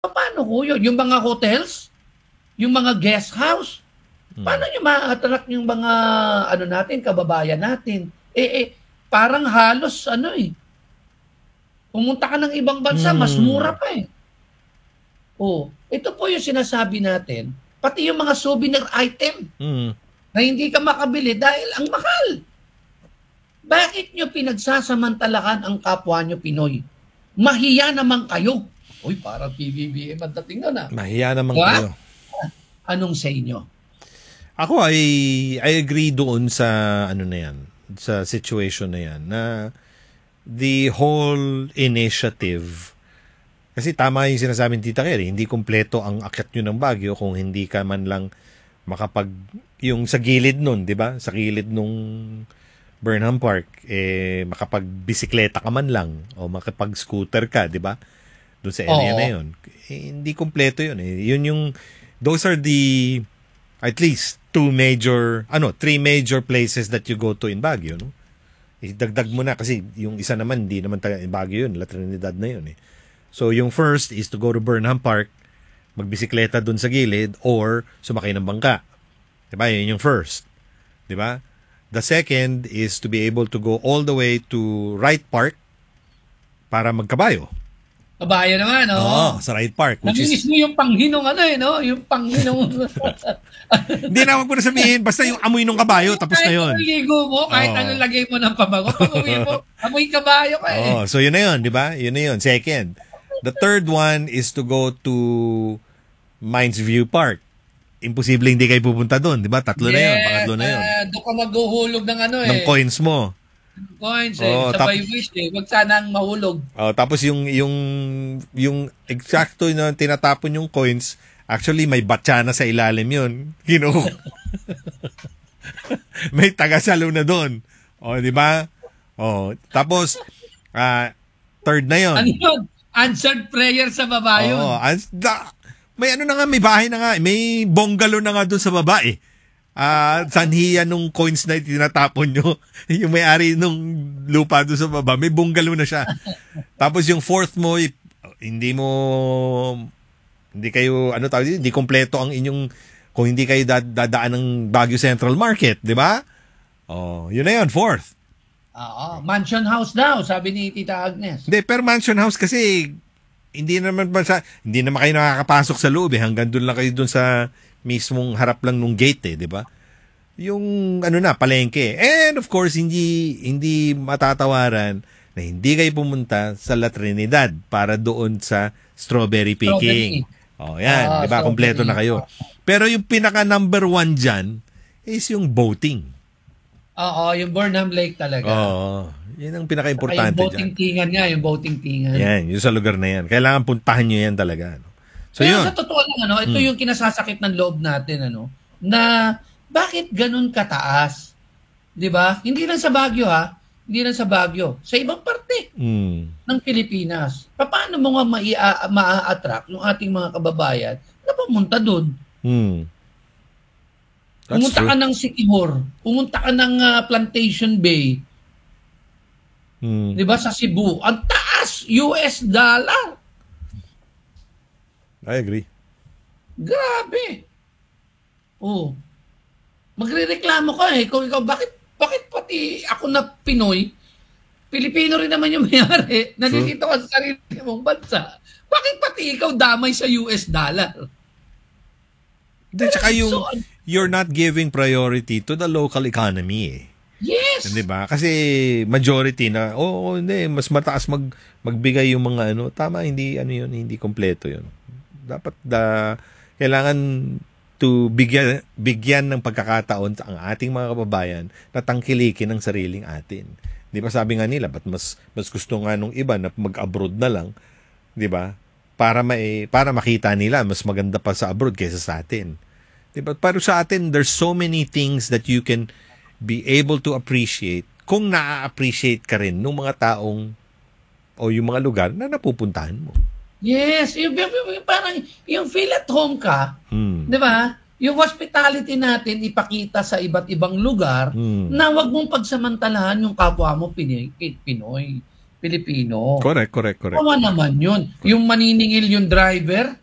Paano ho yun? Yung mga hotels, yung mga guest house, paano nyo ma-attract yung mga ano natin, kababayan natin? Parang halos pumunta ka ng ibang bansa, mas mura Hmm. pa eh. Oh, ito po yung sinasabi natin, pati yung mga souvenir item Mm. na hindi ka makabili dahil ang mahal. Bakit nyo pinagsasamantalahan ang kapwa nyo Pinoy? Mahiya naman kayo. Uy, parang PBBM ang dating nun ah. Mahiya naman What? kayo. Anong sa inyo? Ako I agree doon sa ano na yan, sa situation na yan na the whole initiative kasi tama yung sinasabi ni Tita Kerry, hindi kumpleto ang akyat nyo ng Baguio kung hindi ka man lang makapag yung sa gilid nun, 'di ba? Sa gilid nung Burnham Park makapag-bisikleta ka man lang o makapag-scooter ka, 'di ba? Doon sa area na Oo. 'yon. Hindi kumpleto 'yun eh. Yun yung those are the at least three major places that you go to in Baguio, no? Idagdag mo na kasi yung isa naman hindi naman taga Baguio yun, La Trinidad na yun eh. So yung first is to go to Burnham Park, magbisikleta dun sa gilid or sumakay ng bangka. 'Di ba? Yun yung first. 'Di ba? The second is to be able to go all the way to Wright Park para magkabayo. Kabayo naman, Oo, oo. sa Wright Park which is Namimiss mo yung panghinong no? Yung panghinong... hindi na wag mo na sabihin basta yung amoy ng kabayo tapos na kahit yun. anong ligo mo, kahit Oo. anong lagay mo ng pabango, pag-uwi mo, amoy kabayo ka eh. Oh, so yun na yun, 'di ba? Yun na yun. Second. The third one is to go to Mines View Park. Imposible hindi kayo pupunta doon, 'di ba? Tatlo na yun, Yes, pangatlo na yun. doon ka maghuhulog ng Ng coins mo. coins eh. Oh, Sabay wish eh. Huwag sanang mahulog. tapos yung eksakto na tinatapon yung coins, actually may batya na sa ilalim yun. May tagasalo na doon. Oh, 'di ba? Oh, tapos third na yun. Ano yun? Answered prayer sa baba yun. Oo. May ano na nga, may bahay na nga. May bungalow na nga doon sa baba eh. Sanhi yan nung coins na tinatapon nyo. Yung may-ari nung lupa doon sa baba, may bungalow na siya. Tapos yung fourth mo, hindi kayo, ano tawag dito, hindi kompleto ang inyong, kung hindi kayo dadaan ng Baguio Central Market, di ba? Oh, yun na yun, fourth. Oo. Mansion house daw, sabi ni Tita Agnes. Hindi, per mansion house kasi hindi naman kayo nakakapasok sa loob eh. Hanggang doon lang kayo doon sa mismong harap lang nung gate eh, di ba? Yung palengke. And of course, hindi matatawaran na hindi kayo pumunta sa La Trinidad para doon sa strawberry picking. Strawberry. Oh, yan, di ba? Kompleto na Strawberry. kayo. Pero yung pinaka number one dyan is yung boating. Oo, yung Burnham Lake talaga. Oo. Yan ang Saka yung pinaka-importante boating dyan. tingan nga, yung boating tingan. Yan, yung sa lugar na yan. Kailangan puntahan nyo yan talaga. No? So, Pero yun. sa totoo lang, ito yung kinasasakit ng loob natin, na bakit ganun kataas? 'Di ba? Hindi lang sa Baguio hindi lang sa Baguio, sa ibang parte Mm. ng Pilipinas. Paano mo nga maa-attract yung ating mga kababayan na pumunta doon? Mm. That's Pumunta ka true. ng Sikihor, pumunta ka ng Plantation Bay, Mm. 'di ba sa Cebu? Ang taas, US dollar. I agree. Grabe. Oh. Magrereklamo ka eh. Kung ikaw, bakit pati ako na Pinoy, Pilipino rin naman yung mayari, True. nandito ka sa sarili mong bansa. Bakit pati ikaw damay sa US dollar? Then, tsaka So, you're not giving priority to the local economy eh. yes. Di ba? Kasi majority na, hindi, mas mataas magbigay yung mga tama, hindi kompleto yun. Dapat kailangan to bigyan ng pagkakataon ang ating mga kababayan na tangkilikin ang sariling atin. Di ba sabi nga nila, mas gusto nga nung iba na mag-abroad na lang, di ba? Para makita nila mas maganda pa sa abroad kaysa sa atin. Di ba? Pero sa atin, there's so many things that you can be able to appreciate kung na-appreciate ka rin ng mga taong o yung mga lugar na napupuntahan mo. Yes. Parang yung feel at home ka, Hmm. di ba? Yung hospitality natin ipakita sa iba't ibang lugar Hmm. na wag mong pagsamantalahan yung kapwa mo Pinoy. Pilipino. Correct. Kawa naman yun. Yung maniningil yung driver,